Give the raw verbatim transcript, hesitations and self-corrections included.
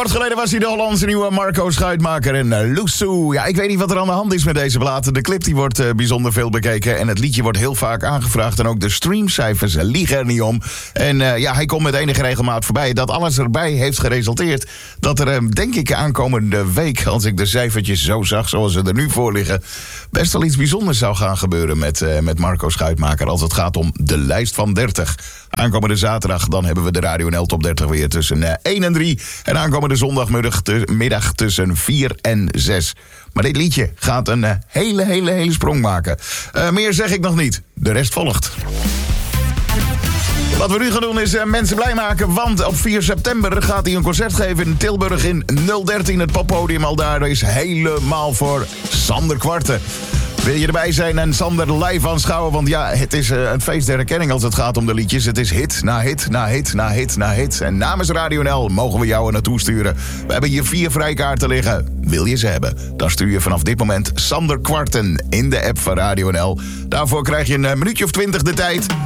Kort geleden was hij de Hollandse nieuwe Marco Schuitmaker en uh, Loesoe. Ja, ik weet niet wat er aan de hand is met deze plaat. De clip die wordt uh, bijzonder veel bekeken en het liedje wordt heel vaak aangevraagd. En ook de streamcijfers uh, liegen er niet om. En uh, ja, hij komt met enige regelmaat voorbij. Dat alles erbij heeft geresulteerd dat er, uh, denk ik, aankomende week, als ik de cijfertjes zo zag zoals ze er nu voor liggen, best wel iets bijzonders zou gaan gebeuren met, uh, met Marco Schuitmaker als het gaat om de lijst van dertig. Aankomende zaterdag dan hebben we de Radio N L Top dertig weer tussen uh, één en drie. En aankomende zondagmiddag te, middag tussen vier en zes. Maar dit liedje gaat een uh, hele, hele, hele sprong maken. Uh, meer zeg ik nog niet. De rest volgt. Wat we nu gaan doen is uh, mensen blij maken, want op vier september gaat hij een concert geven in Tilburg in nul dertien. Het poppodium al daar is helemaal voor Sander Kwarten. Wil je erbij zijn en Sander live aanschouwen? Want ja, het is uh, een feest der herkenning als het gaat om de liedjes. Het is hit na hit na hit na hit na hit. En namens Radio N L mogen we jou er naartoe sturen. We hebben hier vier vrijkaarten liggen. Wil je ze hebben? Dan stuur je vanaf dit moment Sander Kwarten in de app van Radio N L. Daarvoor krijg je een minuutje of twintig de tijd.